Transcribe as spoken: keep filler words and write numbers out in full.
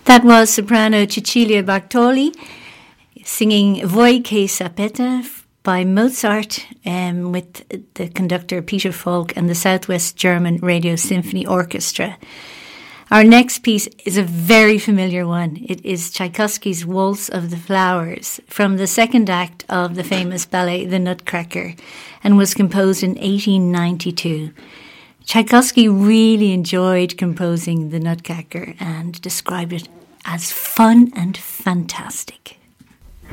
That was soprano Cecilia Bartoli singing Voi che sapete by Mozart um, with the conductor Peter Falk and the Southwest German Radio Symphony Orchestra. Our next piece is a very familiar one. It is Tchaikovsky's Waltz of the Flowers from the second act of the famous ballet The Nutcracker, and was composed in eighteen ninety-two. Tchaikovsky really enjoyed composing The Nutcracker and described it as fun and fantastic.